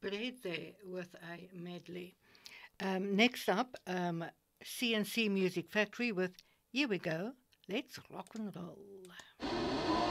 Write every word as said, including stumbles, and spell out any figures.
Bread there with a medley. Um, next up, um, C N C Music Factory with Here We Go, Let's Rock and Roll.